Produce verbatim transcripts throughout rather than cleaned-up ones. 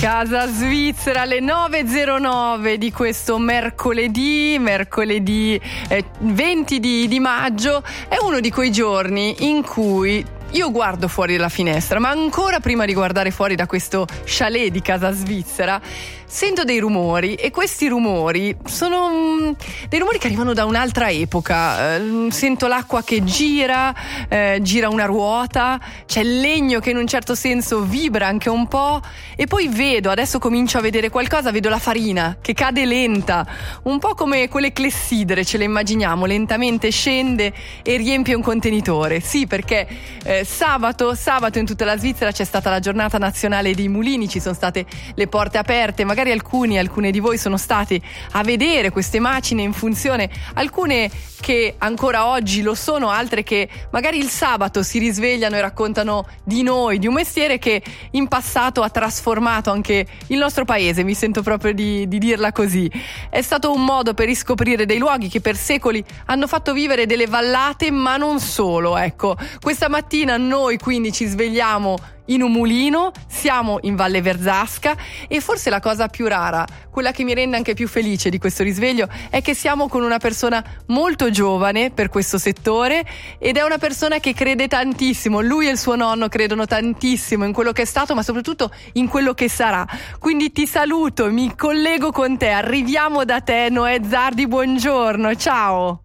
Casa Svizzera alle nove e zero nove di questo mercoledì, mercoledì eh, venti di, di maggio. È uno di quei giorni in cui io guardo fuori dalla finestra, ma ancora prima di guardare fuori da questo chalet di Casa Svizzera sento dei rumori, e questi rumori sono mm, dei rumori che arrivano da un'altra epoca. Eh, sento l'acqua che gira, eh, gira una ruota, c'è il legno che in un certo senso vibra anche un po', e poi vedo, adesso comincio a vedere qualcosa, vedo la farina che cade lenta, un po' come quelle clessidre, ce le immaginiamo, lentamente scende e riempie un contenitore. Sì, perché eh, sabato, sabato in tutta la Svizzera c'è stata la giornata nazionale dei mulini, ci sono state le porte aperte, magari alcuni, alcune di voi sono stati a vedere queste macine in funzione, alcune che ancora oggi lo sono, altre che magari il sabato si risvegliano e raccontano di noi, di un mestiere che in passato ha trasformato anche il nostro paese, mi sento proprio di, di dirla così. È stato un modo per riscoprire dei luoghi che per secoli hanno fatto vivere delle vallate, ma non solo, ecco. Questa mattina noi quindi ci svegliamo in un mulino, siamo in Valle Verzasca, e forse la cosa più rara, quella che mi rende anche più felice di questo risveglio, è che siamo con una persona molto giovane per questo settore, ed è una persona che crede tantissimo. Lui e il suo nonno credono tantissimo in quello che è stato, ma soprattutto in quello che sarà. Quindi ti saluto, mi collego con te, arriviamo da te. Noè Zardi, buongiorno, ciao.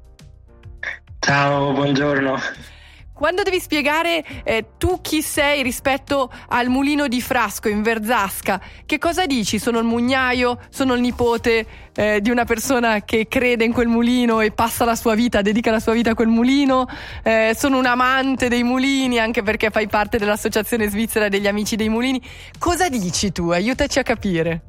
Ciao, buongiorno. Quando devi spiegare eh, tu chi sei rispetto al mulino di Frasco in Verzasca, che cosa dici? Sono il mugnaio? Sono il nipote eh, di una persona che crede in quel mulino e passa la sua vita, dedica la sua vita a quel mulino? Eh, sono un amante dei mulini, anche perché fai parte dell'Associazione Svizzera degli Amici dei Mulini. Cosa dici tu? Aiutaci a capire.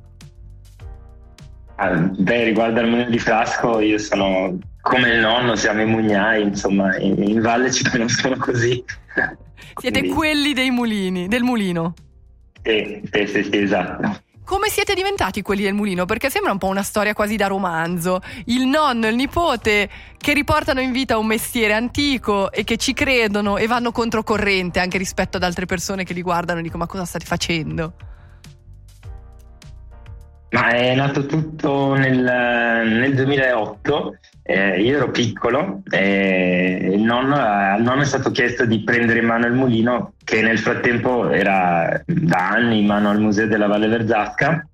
Ah, beh, riguardo al mulino di Frasco, io sono come il nonno, siamo i mugnai, insomma, in, in valle ci conoscono così. Siete Quindi, quelli dei mulini, del mulino. Sì, sì, sì, sì, esatto. Come siete diventati quelli del mulino? Perché sembra un po' una storia quasi da romanzo. Il nonno e il nipote che riportano in vita un mestiere antico e che ci credono e vanno controcorrente anche rispetto ad altre persone che li guardano e dicono: ma cosa state facendo? Ma è nato tutto nel, nel duemilaotto, eh, io ero piccolo e il nonno, al nonno è stato chiesto di prendere in mano il mulino, che nel frattempo era da anni in mano al Museo della Valle Verzasca,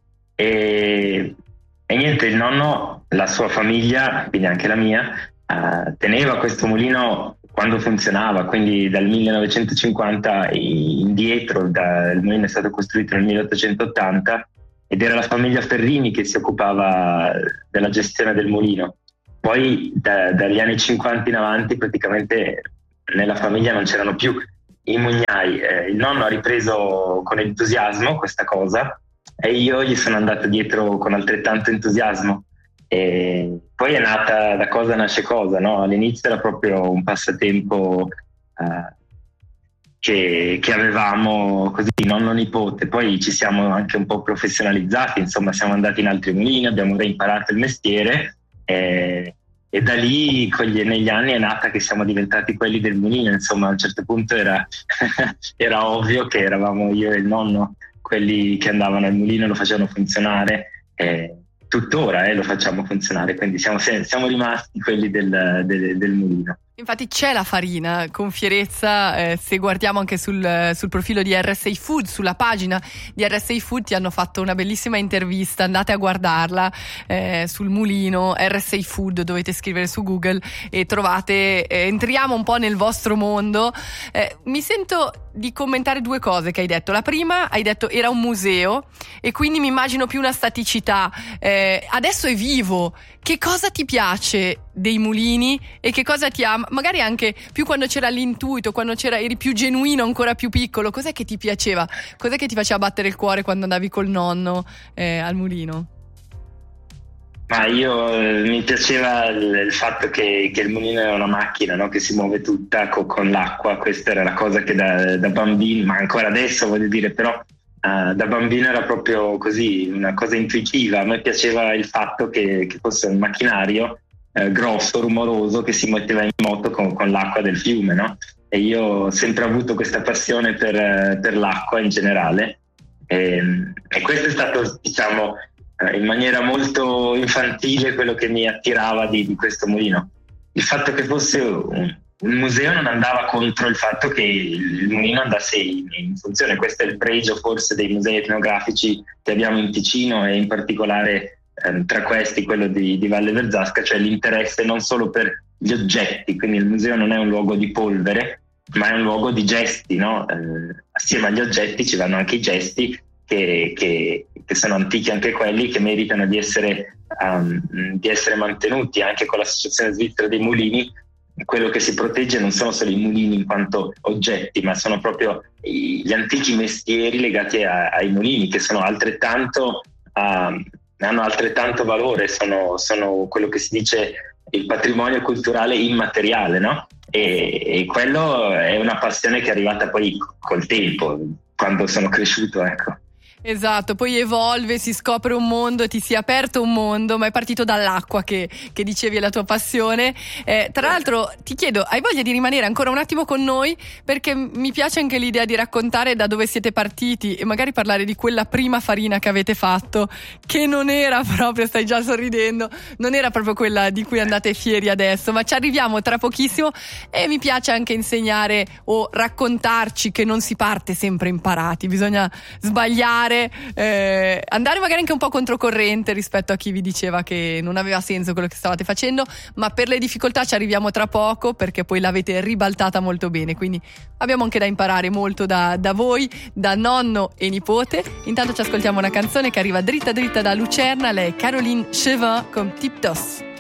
e, e niente, il nonno, la sua famiglia, quindi anche la mia, eh, teneva questo mulino quando funzionava, quindi dal millenovecentocinquanta indietro. Da, il mulino è stato costruito nel milleottocentottanta, ed era la famiglia Ferrini che si occupava della gestione del mulino. Poi da, dagli anni cinquanta in avanti praticamente nella famiglia non c'erano più i mugnai. Eh, il nonno ha ripreso con entusiasmo questa cosa e io gli sono andato dietro con altrettanto entusiasmo. E poi è nata, da cosa nasce cosa, no? All'inizio era proprio un passatempo eh, Che, che avevamo così, nonno nipote. Poi ci siamo anche un po' professionalizzati, insomma siamo andati in altri mulini, abbiamo reimparato il mestiere, e, e da lì gli, negli anni è nata che siamo diventati quelli del mulino. Insomma a un certo punto era, era ovvio che eravamo io e il nonno quelli che andavano al mulino e lo facevano funzionare, e tuttora eh, lo facciamo funzionare, quindi siamo, siamo rimasti quelli del, del, del mulino. Infatti c'è la farina con fierezza, eh, se guardiamo anche sul, sul profilo di R S A Food, sulla pagina di R S A Food ti hanno fatto una bellissima intervista, andate a guardarla, eh, sul mulino R S A Food, dovete scrivere su Google e trovate, eh, entriamo un po' nel vostro mondo. Eh, mi sento di commentare due cose che hai detto. La prima, hai detto era un museo e quindi mi immagino più una staticità, eh, adesso è vivo. Che cosa ti piace dei mulini e che cosa ti ha, magari anche più quando c'era l'intuito, quando c'era, eri più genuino, ancora più piccolo, cos'è che ti piaceva? Cos'è che ti faceva battere il cuore quando andavi col nonno eh, al mulino? Ma io eh, mi piaceva il, il fatto che, che il mulino è una macchina, no? Che si muove tutta co, con l'acqua. Questa era la cosa che da, da bambino, ma ancora adesso voglio dire, però Uh, da bambino era proprio così, una cosa intuitiva. A me piaceva il fatto che, che fosse un macchinario eh, grosso, rumoroso, che si metteva in moto con, con l'acqua del fiume, no? E io ho sempre avuto questa passione per, per l'acqua in generale, E, e questo è stato, diciamo, in maniera molto infantile quello che mi attirava di, di questo mulino. Il fatto che fosse un, un museo non andava contro il fatto che il mulino andasse in, in funzione. Questo è il pregio forse dei musei etnografici che abbiamo in Ticino, e in particolare ehm, tra questi quello di, di Valle Verzasca, cioè l'interesse non solo per gli oggetti, quindi il museo non è un luogo di polvere, ma è un luogo di gesti, no? Eh, assieme agli oggetti ci vanno anche i gesti che, che, che sono antichi anche quelli, che meritano di essere, um, di essere mantenuti. Anche con l'Associazione Svizzera dei Mulini, quello che si protegge non sono solo i mulini in quanto oggetti, ma sono proprio i, gli antichi mestieri legati a, ai mulini, che sono altrettanto, um, hanno altrettanto valore, sono, sono quello che si dice il patrimonio culturale immateriale, no? E, e quello è una passione che è arrivata poi col tempo, quando sono cresciuto, ecco. Esatto, poi evolve, si scopre un mondo, ti si è aperto un mondo, ma è partito dall'acqua che, che dicevi è la tua passione. Eh, tra l'altro ti chiedo, hai voglia di rimanere ancora un attimo con noi? Perché mi piace anche l'idea di raccontare da dove siete partiti e magari parlare di quella prima farina che avete fatto, che non era proprio, stai già sorridendo, non era proprio quella di cui andate fieri adesso, ma ci arriviamo tra pochissimo. E mi piace anche insegnare o raccontarci che non si parte sempre imparati, bisogna sbagliare, Eh, andare magari anche un po' controcorrente rispetto a chi vi diceva che non aveva senso quello che stavate facendo, ma per le difficoltà ci arriviamo tra poco, perché poi l'avete ribaltata molto bene, quindi abbiamo anche da imparare molto da, da voi, da nonno e nipote. Intanto ci ascoltiamo una canzone che arriva dritta dritta da Lucerna, lei è Caroline Chevin con Tiptos.